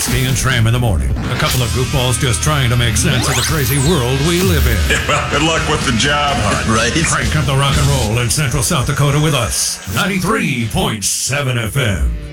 Dusty and Tram in the morning. A couple of goofballs just trying to make sense of the crazy world we live in. Yeah, well, good luck with the job hunt. Right? Crank up the rock and roll in Central South Dakota with us. 93.7 FM.